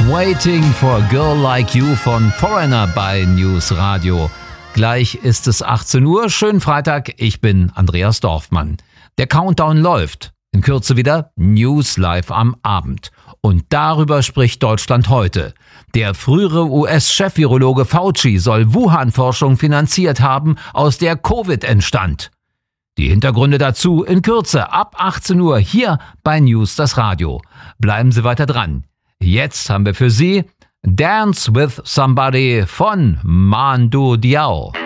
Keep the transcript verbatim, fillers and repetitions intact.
Waiting for a Girl Like You von Foreigner bei News Radio. Gleich ist es achtzehn Uhr, schönen Freitag, ich bin Andreas Dorfmann. Der Countdown läuft. In Kürze wieder News Live am Abend. Und darüber spricht Deutschland heute. Der frühere U S-Chefvirologe Fauci soll Wuhan-Forschung finanziert haben, aus der Covid entstand. Die Hintergründe dazu in Kürze ab achtzehn Uhr hier bei News das Radio. Bleiben Sie weiter dran. Jetzt haben wir für Sie Dance with Somebody von Mando Diao.